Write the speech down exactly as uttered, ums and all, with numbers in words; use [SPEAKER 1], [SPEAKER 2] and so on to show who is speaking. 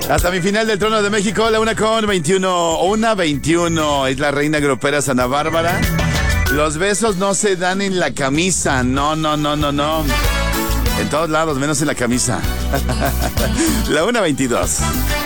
[SPEAKER 1] Hasta mi final del Trono de México, la una con veintiuno. Una veintiuno. Es la reina grupera Santa Bárbara. Los besos no se dan en la camisa. No, no, no, no, no. En todos lados, menos en la camisa. La una veintidós.